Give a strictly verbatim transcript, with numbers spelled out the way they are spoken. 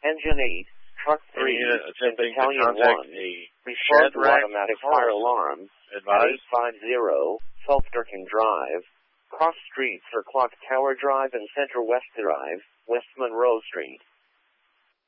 Engine eight, Truck three, Unit attempting to Battalion contact one, a respond to Shadrach automatic fire Carlson. alarm at Advised. eight five zero, Self-Durkin Drive, cross streets for Clock Tower Drive and Central West Drive, West Monroe Street.